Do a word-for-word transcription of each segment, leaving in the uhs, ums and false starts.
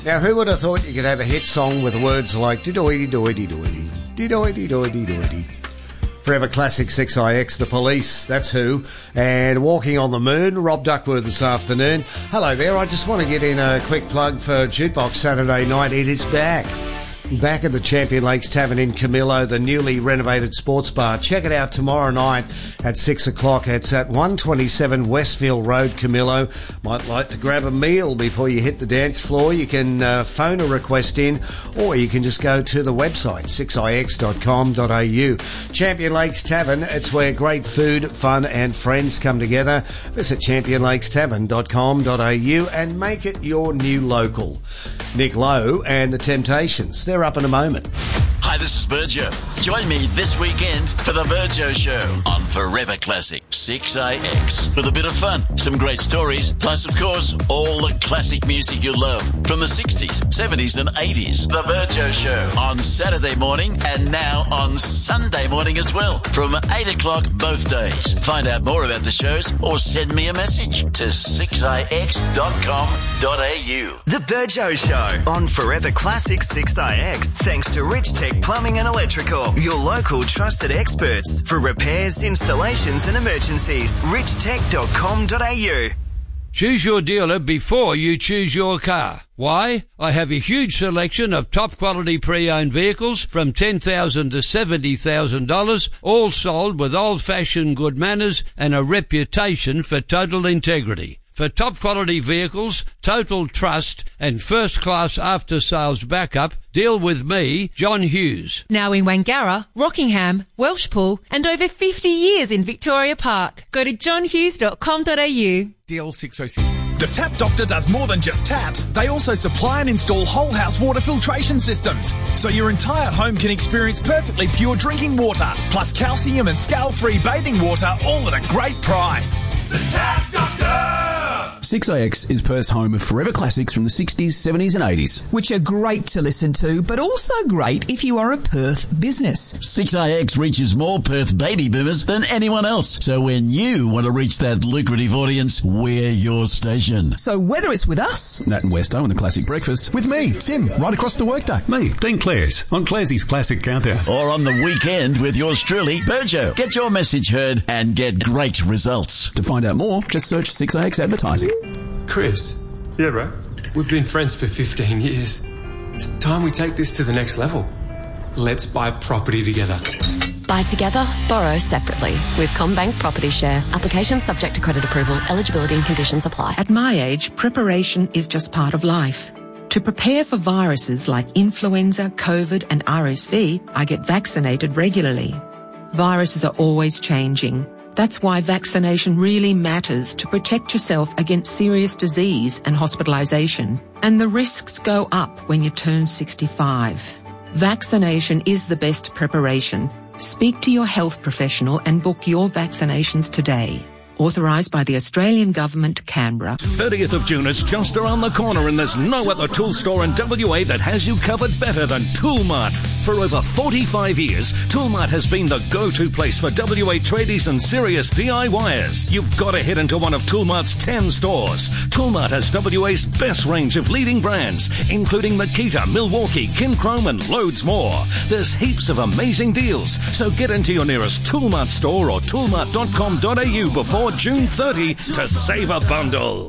Now, who would have thought you could have a hit song with words like "di-doity doity doity, di-doity doity doity"? Forever Classic six I X, The Police, that's who. And Walking on the Moon, Rob Duckworth this afternoon. Hello there, I just want to get in a quick plug for Jukebox Saturday night. It is back. Back at the Champion Lakes Tavern in Camillo, the newly renovated sports bar. Check it out tomorrow night at six o'clock. It's at one twenty-seven Westfield Road, Camillo. Might like to grab a meal before you hit the dance floor. You can uh, phone a request in, or you can just go to the website, six i x dot com dot a u. Champion Lakes Tavern, it's where great food, fun and friends come together. Visit champion lakes tavern dot com dot a u and make it your new local. Nick Lowe and the Temptations, they're up in a moment. Hi, this is Virgio. Join me this weekend for the Virgio Show on Forever Classic six I X. With a bit of fun, some great stories, plus, of course, all the classic music you love from the sixties, seventies and eighties. The Virgio Show on Saturday morning and now on Sunday morning as well from eight o'clock both days. Find out more about the shows or send me a message to six i x dot com dot a u. The Virgio Show on Forever Classic six I X, thanks to Rich Tech Plumbing and Electrical, your local trusted experts for repairs, installations and emergencies. rich tech dot com dot a u. Choose your dealer before you choose your car. Why? I have a huge selection of top quality pre-owned vehicles from ten thousand dollars to seventy thousand dollars, all sold with old-fashioned good manners and a reputation for total integrity. For top quality vehicles, total trust and first class after sales backup, deal with me, John Hughes. Now in Wangara, Rockingham, Welshpool and over fifty years in Victoria Park. Go to john hughes dot com dot a u. D L six oh six. The Tap Doctor does more than just taps. They also supply and install whole house water filtration systems, so your entire home can experience perfectly pure drinking water, plus calcium and scale-free bathing water, all at a great price. The Tap Doctor! six I X is Perth's home of forever classics from the sixties, seventies and eighties. Which are great to listen to, but also great if you are a Perth business. six I X reaches more Perth baby boomers than anyone else. So when you want to reach that lucrative audience, we're your station. So whether it's with us, Nat and Westo and the Classic Breakfast. With me, Tim, right across the workday. Me, Dean Clares, on Clarsey's Classic Countdown. Or on the weekend with yours truly, Berjo. Get your message heard and get great results. To find out more, just search six I X Advertising. Chris. Yeah, bro? We've been friends for fifteen years. It's time we take this to the next level. Let's buy property together. Buy together, borrow separately with CommBank Property Share. Application subject to credit approval. Eligibility and conditions apply. At my age, preparation is just part of life. To prepare for viruses like influenza, COVID and R S V, I get vaccinated regularly. Viruses are always changing. That's why vaccination really matters to protect yourself against serious disease and hospitalisation. And the risks go up when you turn sixty-five. Vaccination is the best preparation. Speak to your health professional and book your vaccinations today. Authorised by the Australian Government, Canberra. thirtieth of June is just around the corner and there's no other tool store in W A that has you covered better than Toolmart. For over forty-five years, Toolmart has been the go-to place for W A tradies and serious DIYers. You've got to head into one of Toolmart's ten stores. Toolmart has W A's best range of leading brands, including Makita, Milwaukee, Kinchrome and loads more. There's heaps of amazing deals, so get into your nearest Toolmart store or toolmart dot com dot a u before June thirtieth to save a bundle.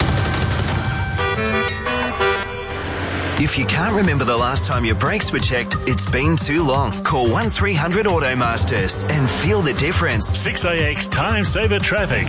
If you can't remember the last time your brakes were checked, it's been too long. Call one three hundred Automasters and feel the difference. six I X Time Saver Traffic.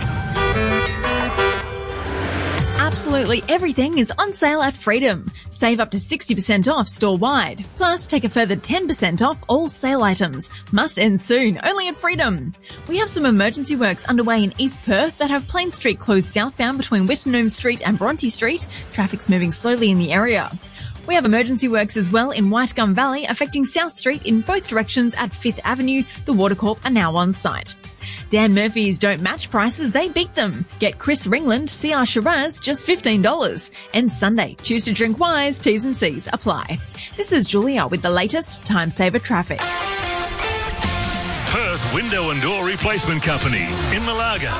Absolutely everything is on sale at Freedom. Save up to sixty percent off store-wide. Plus, take a further ten percent off all sale items. Must end soon, only at Freedom. We have some emergency works underway in East Perth that have Plain Street closed southbound between Wittenoom Street and Bronte Street. Traffic's moving slowly in the area. We have emergency works as well in White Gum Valley affecting South Street in both directions at Fifth Avenue. The Watercorp are now on site. Dan Murphy's don't match prices, they beat them. Get Chris Ringland C R Shiraz just fifteen dollars. And Sunday, choose to drink wise, T's and C's apply. This is Julia with the latest Time Saver Traffic. Perth Window and Door Replacement Company in Malaga.